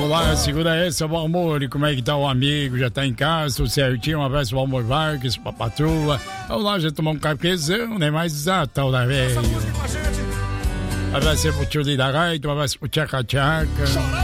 Vamos lá, segura essa, bom amor. E como é que tá o amigo? Já tá em casa, tudo certinho? Um abraço pro Amor Vargas, pra patroa. Vamos lá, já tomar um cafezão, né? Mais exato, da velha. Um abraço pro tio da Gaita, um abraço pro Tchaca Tchaca.